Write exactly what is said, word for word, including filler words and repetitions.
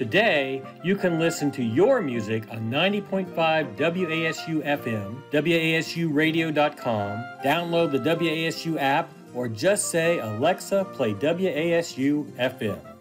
Today, you can listen to your music on ninety point five W A S U F M, W A S U radio dot com, download the W A S U app, or just say, Alexa, play W A S U F M.